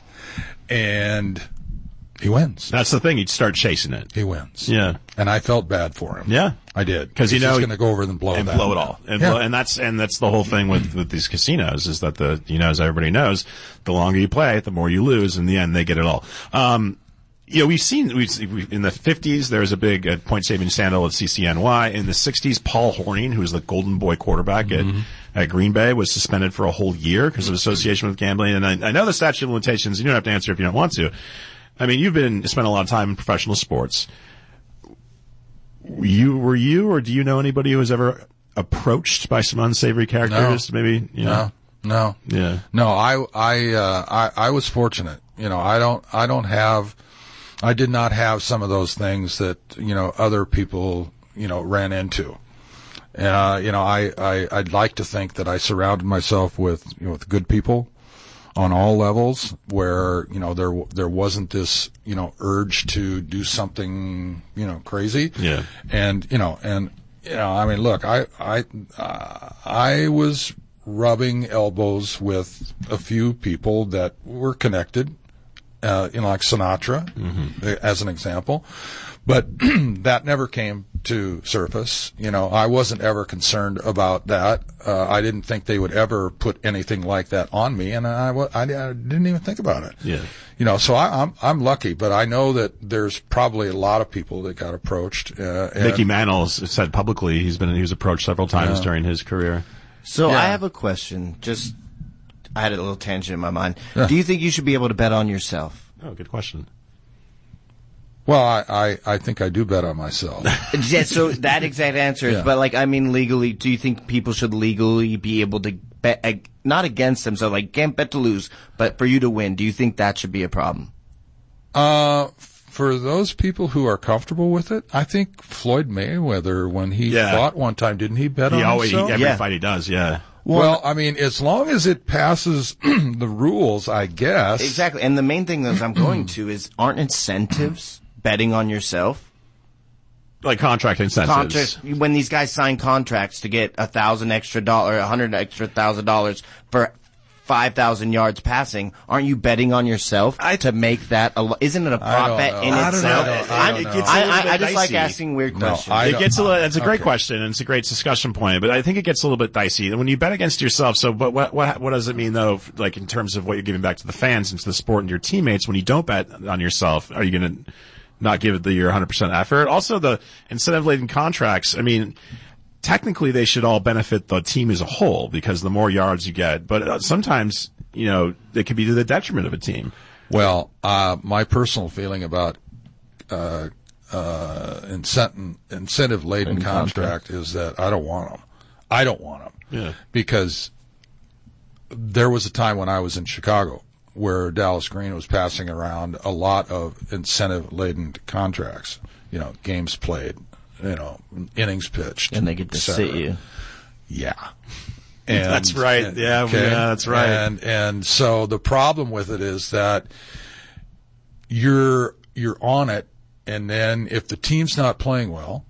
and he wins. That's the thing. He'd start chasing it. He wins. Yeah. And I felt bad for him. Yeah. I did. Because, you know, he's going to go over and blow and that. blow it all. And, yeah. blow, and that's, and that's the whole thing with, with these casinos is that the, you know, as everybody knows, the longer you play, the more you lose. In the end, they get it all. Um, you know, we've seen, we've, in the fifties, there was a big uh, point-saving scandal at C C N Y. In the sixties, Paul Hornung, who was the golden boy quarterback mm-hmm. at, at Green Bay, was suspended for a whole year because of association with gambling. And I, I know the statute of limitations, you don't have to answer if you don't want to. I mean, you've been, spent a lot of time in professional sports. You, were you, or do you know anybody who was ever approached by some unsavory characters? No. Maybe, you know? No, no. Yeah. No, I, I, uh, I, I was fortunate. You know, I don't, I don't have, I did not have some of those things that, you know, other people, you know, ran into. Uh, you know, I, I, I'd like to think that I surrounded myself with, you know, with good people on all levels where, you know, there, there wasn't this, you know, urge to do something, you know, crazy. Yeah. And, you know, and, you know, I mean, look, I, I, uh, I was rubbing elbows with a few people that were connected, uh, you know, like Sinatra, mm-hmm. as an example. But that never came to surface. You know, I wasn't ever concerned about that. Uh, I didn't think they would ever put anything like that on me, and I, I, I didn't even think about it. Yeah. You know, so I, I'm I'm lucky, but I know that there's probably a lot of people that got approached. Uh, Mickey Mantle said publicly he's been he was approached several times yeah. during his career. So yeah. I have a question. Just I had a little tangent in my mind. Yeah. Do you think you should be able to bet on yourself? Oh, good question. Well, I, I, I think I do bet on myself. Yeah, so that exact answer is, Yeah. but like, I mean, legally, do you think people should legally be able to bet, uh, not against themselves, like, can't bet to lose, but for you to win? Do you think that should be a problem? Uh, for those people who are comfortable with it, I think Floyd Mayweather, when he Yeah. fought one time, didn't he bet He on always, himself? he, every Yeah. fight he does, yeah. Well, well, I mean, as long as it passes the rules, I guess. Exactly. And the main thing that I'm going to is, aren't incentives betting on yourself? Like contract incentives. Contract, when these guys sign contracts to get a thousand extra dollar, a hundred extra thousand dollars for five thousand yards passing, aren't you betting on yourself I, to make that? A, isn't it a prop bet in I itself? Don't know. I, don't know. It gets a I, little I, bit I just like dicey. asking weird questions. No, it gets a little, it's a great okay. question and it's a great discussion point, but I think it gets a little bit dicey. When you bet against yourself, so but what what what does it mean though? Like in terms of what you're giving back to the fans and to the sport and your teammates, when you don't bet on yourself, are you going to not give it the your one hundred percent effort? Also, the incentive-laden contracts. I mean, technically they should all benefit the team as a whole because the more yards you get, but sometimes, you know, it could be to the detriment of a team. Well, uh, my personal feeling about uh, uh, incentive, incentive-laden contract, contract is that I don't want them. I don't want them. Yeah. Because there was a time when I was in Chicago where Dallas Green was passing around a lot of incentive-laden contracts. You know, games played, you know, innings pitched. And they get to sit you. Yeah. And, that's right. And, yeah, okay? yeah, that's right. And and so the problem with it is that you're you're on it, and then if the team's not playing well,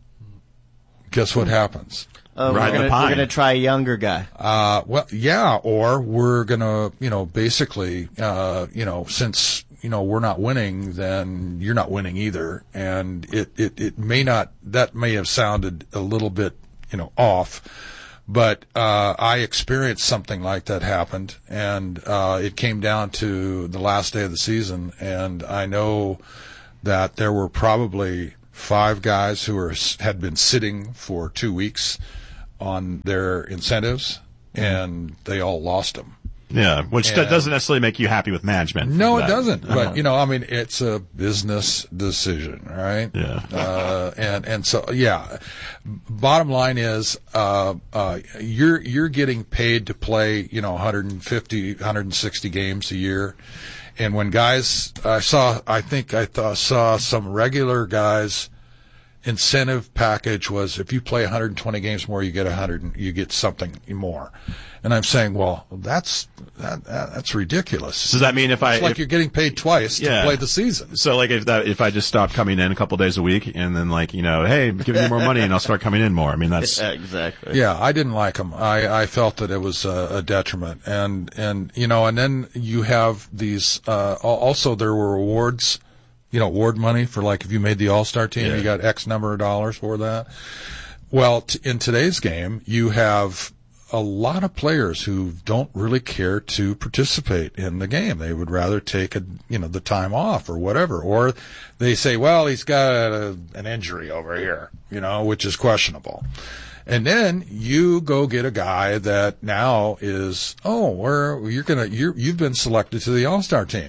guess what happens? Oh, we're gonna, we're gonna try a younger guy. Uh, well, yeah, or we're gonna, you know, basically, uh, you know, since, you know, we're not winning, then you're not winning either. And it, it, it may not, that may have sounded a little bit, you know, off, but, uh, I experienced something like that happened, and, uh, it came down to the last day of the season, and I know that there were probably five guys who were, had been sitting for two weeks on their incentives, and they all lost them. Yeah, which and, doesn't necessarily make you happy with management. No, that. it doesn't. Uh-huh. But, you know, I mean, it's a business decision, right? Yeah. Uh, and, and so, yeah, bottom line is, uh, uh, you're, you're getting paid to play, you know, one hundred fifty, one hundred sixty games a year. And when guys, I saw, I think I th- saw some regular guys, incentive package was if you play one hundred twenty games more, you get one hundred, you get something more. And I'm saying, well, that's that, that, that's ridiculous. So does that mean if I it's like if, you're getting paid twice yeah. to play the season? So like if that if I just stop coming in a couple days a week and then like you know, hey, give me more money and I'll start coming in more. I mean that's yeah, exactly. Yeah, I didn't like them. I I felt that it was a, a detriment, and and you know, and then you have these. Uh, also, there were awards. You know, award money for like if you made the All-Star team, yeah. you got X number of dollars for that. Well, t- in today's game, you have a lot of players who don't really care to participate in the game. They would rather take a, you know, the time off or whatever. Or they say, well, he's got a, an injury over here, you know, which is questionable. And then you go get a guy that now is, oh, where you're gonna, you're, you've been selected to the All-Star team.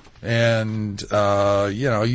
And, uh, you know,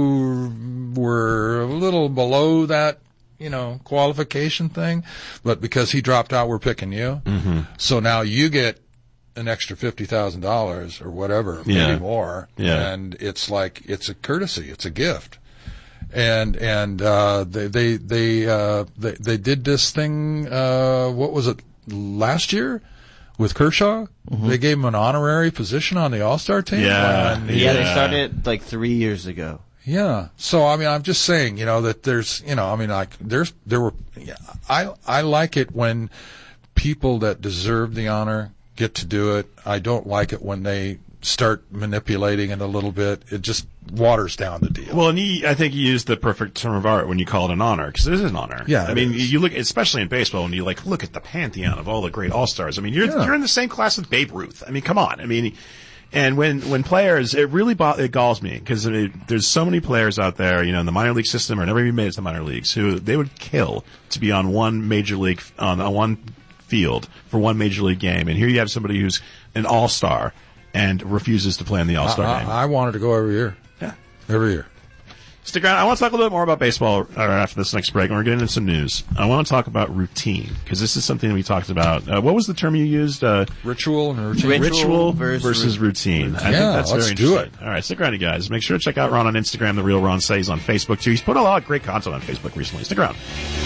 you were a little below that, you know, qualification thing, but because he dropped out, we're picking you. Mm-hmm. So now you get an extra fifty thousand dollars or whatever, maybe yeah. more. Yeah. And it's like, it's a courtesy, it's a gift. And, and, uh, they, they, they, uh, they, they did this thing, uh, what was it, last year? With Kershaw, mm-hmm. they gave him an honorary position on the All-Star team. Yeah, he, yeah, they started like three years ago. Yeah, so I mean, I'm just saying, you know, that there's, you know, I mean, like there's, there were, yeah, I, I like it when people that deserve the honor get to do it. I don't like it when they start manipulating it a little bit. It just waters down the deal. Well, and he, I think you used the perfect term of art when you call it an honor, because it is an honor. Yeah, I mean, is. you look, especially in baseball, when you like look at the pantheon of all the great all-stars. I mean, you're yeah. you're in the same class with Babe Ruth. I mean, come on. I mean, and when when players, it really bo- it galls me because there's so many players out there, you know, in the minor league system or never even made it to the minor leagues, who they would kill to be on one major league on, on one field for one major league game, and here you have somebody who's an all-star and refuses to play in the all-star I, game. I, I wanted to go every year. Yeah. Every year. Stick around. I want to talk a little bit more about baseball after this next break, and we're getting into some news. I want to talk about routine, because this is something we talked about. Uh, what was the term you used? Uh, Ritual and routine. Ritual, Ritual versus, versus routine. I yeah, think that's let's very do interesting. All right, stick around, you guys. Make sure to check out Ron on Instagram, The Real Ron Say. He's on Facebook, too. He's put a lot of great content on Facebook recently. Stick around.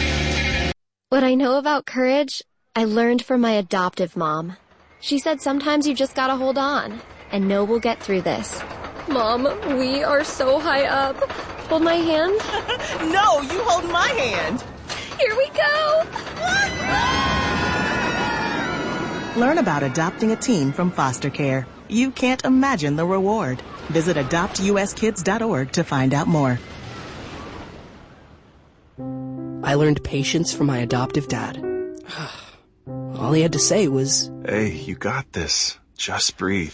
What I know about courage, I learned from my adoptive mom. She said sometimes you just gotta hold on and know we'll get through this. Mom, we are so high up. Hold my hand. No, you hold my hand. Here we go. Learn about adopting a teen from foster care. You can't imagine the reward. Visit adopt u s kids dot org to find out more. I learned patience from my adoptive dad. All he had to say was, "Hey, you got this. Just breathe."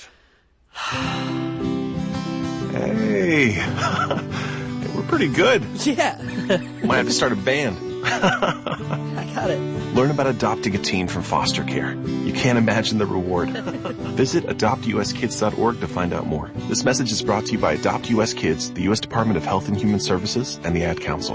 Hey, we're pretty good. Yeah. Might have to start a band. I got it. Learn about adopting a teen from foster care. You can't imagine the reward. Visit adopt u s kids dot org to find out more. This message is brought to you by Adopt U S Kids, the U S Department of Health and Human Services, and the Ad Council.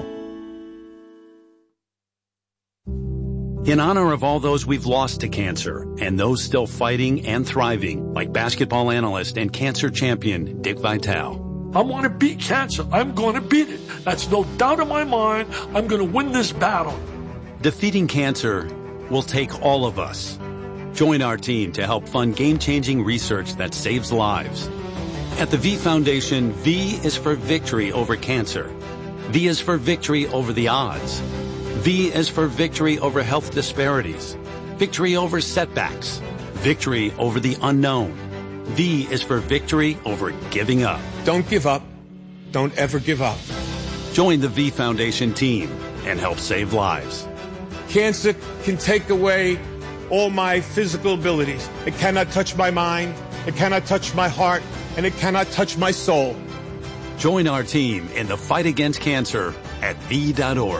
In honor of all those we've lost to cancer and those still fighting and thriving, like basketball analyst and cancer champion Dick Vitale. I want to beat cancer. I'm going to beat it. That's no doubt in my mind. I'm going to win this battle. Defeating cancer will take all of us. Join our team to help fund game-changing research that saves lives. At the V Foundation, V is for victory over cancer. V is for victory over the odds. V is for victory over health disparities. Victory over setbacks. Victory over the unknown. V is for victory over giving up. Don't give up. Don't ever give up. Join the V Foundation team and help save lives. Cancer can take away all my physical abilities. It cannot touch my mind. It cannot touch my heart. And it cannot touch my soul. Join our team in the fight against cancer at V dot org.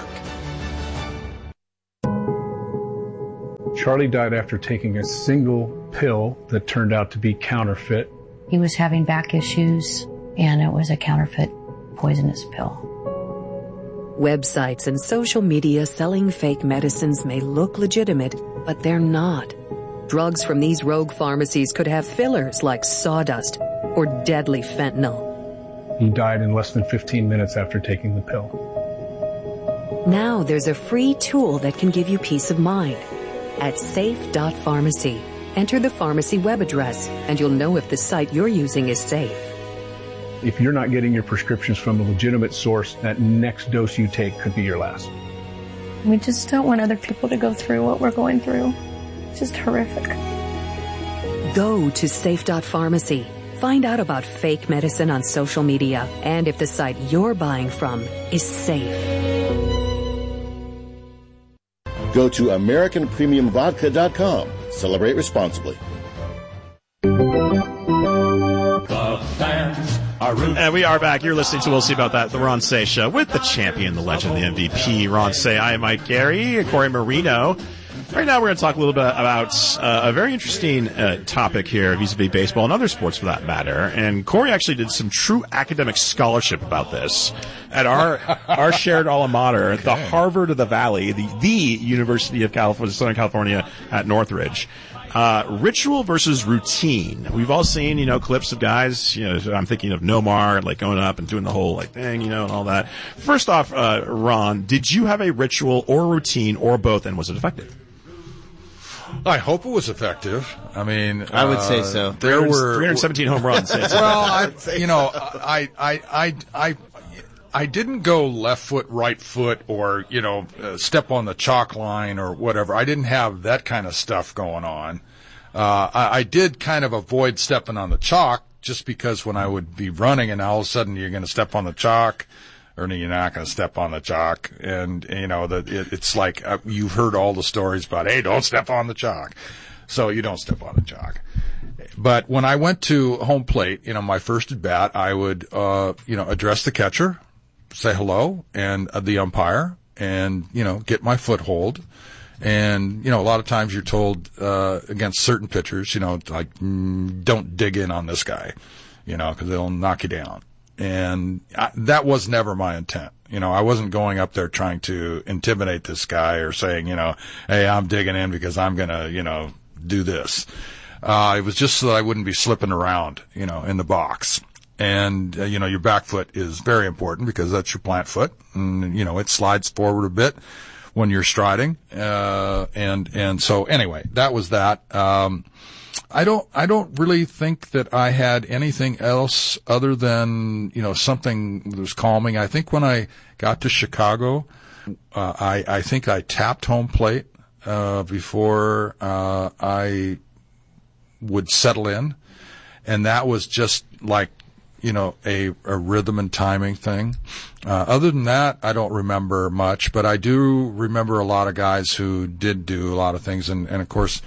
Charlie died after taking a single pill that turned out to be counterfeit. He was having back issues, and it was a counterfeit poisonous pill. Websites and social media selling fake medicines may look legitimate, but they're not. Drugs from these rogue pharmacies could have fillers like sawdust or deadly fentanyl. He died in less than fifteen minutes after taking the pill. Now there's a free tool that can give you peace of mind. At safe dot pharmacy, enter the pharmacy web address, and you'll know if the site you're using is safe. If you're not getting your prescriptions from a legitimate source, that next dose you take could be your last. We just don't want other people to go through what we're going through. It's just horrific. Go to safe dot pharmacy. Find out about fake medicine on social media and if the site you're buying from is safe. Go to American Premium Vodka dot com. Celebrate responsibly. And we are back. You're listening to We'll See About That, the Ron Say Show, with the champion, the legend, the M V P, Ron Say. I am Mike Gary, Corey Marino. Right now, we're going to talk a little bit about uh, a very interesting uh, topic here, vis-a-vis baseball and other sports for that matter. And Corey actually did some true academic scholarship about this at our our shared alma mater, okay. The Harvard of the Valley, the the University of California, Southern California at Northridge. Uh, ritual versus routine. We've all seen, you know, clips of guys, you know, I'm thinking of Nomar, like going up and doing the whole, like, thing, you know, and all that. First off, uh, Ron, did you have a ritual or routine or both, and was it effective? I hope it was effective. I mean, I would uh, say so. There were three hundred seventeen home runs. Well, I, you know, I, I, I, I, I didn't go left foot, right foot, or, you know, uh, step on the chalk line or whatever. I didn't have that kind of stuff going on. Uh, I, I did kind of avoid stepping on the chalk just because when I would be running and all of a sudden you're going to step on the chalk, or you're not going to step on the chalk. And, you know, that it, it's like uh, you've heard all the stories about, hey, don't step on the chalk. So you don't step on the chalk. But when I went to home plate, you know, my first at bat, I would, uh, you know, address the catcher, say hello, and uh, the umpire, and, you know, get my foothold. And, you know, a lot of times you're told, uh, against certain pitchers, you know, like, mm, don't dig in on this guy, you know, because they'll knock you down. And I, that was never my intent. You know, I wasn't going up there trying to intimidate this guy or saying, you know, hey, I'm digging in because I'm going to, you know, do this. Uh, it was just so that I wouldn't be slipping around, you know, in the box. And, uh, you know, your back foot is very important because that's your plant foot. And, you know, it slides forward a bit when you're striding. Uh, and, and so anyway, that was that. Um, I don't, I don't really think that I had anything else other than, you know, something that was calming. I think when I got to Chicago, uh, I, I think I tapped home plate, uh, before, uh, I would settle in. And that was just like, you know, a, a rhythm and timing thing. Uh, other than that, I don't remember much, but I do remember a lot of guys who did do a lot of things. And, and of course,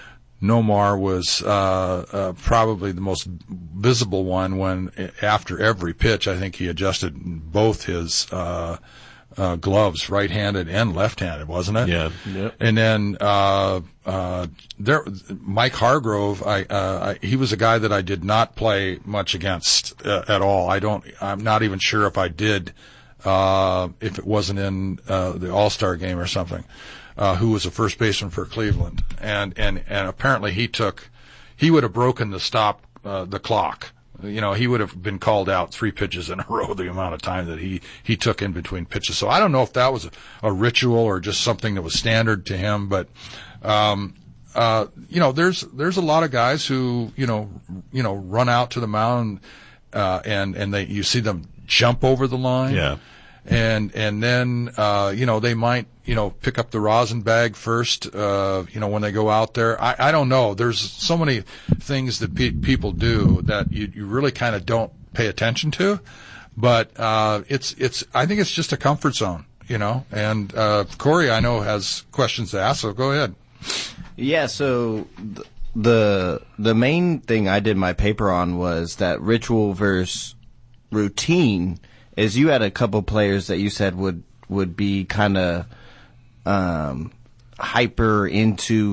Nomar was, uh, uh, probably the most visible one when after every pitch, I think he adjusted both his, uh, uh, gloves, right-handed and left-handed, wasn't it? Yeah. Yep. And then, uh, uh, there, Mike Hargrove, I, uh, I, he was a guy that I did not play much against uh, at all. I don't, I'm not even sure if I did, uh, if it wasn't in, uh, the All-Star game or something, uh, who was a first baseman for Cleveland. And, and, and apparently he took, he would have broken the stop, uh, the clock. You know, he would have been called out three pitches in a row, the amount of time that he, he took in between pitches. So I don't know if that was a, a ritual or just something that was standard to him, but, um, uh, you know, there's there's a lot of guys who you know you know run out to the mound uh, and and they you see them jump over the line. Yeah. And and then uh, you know they might you know pick up the rosin bag first uh, you know when they go out there. I, I don't know. There's so many things that pe- people do that you you really kind of don't pay attention to, but uh, it's it's I think it's just a comfort zone, you know. And uh, Corey, I know, has questions to ask, so go ahead. Yeah. So th- the the main thing I did my paper on was that ritual versus routine. Is you had a couple players that you said would would be kind of um, hyper into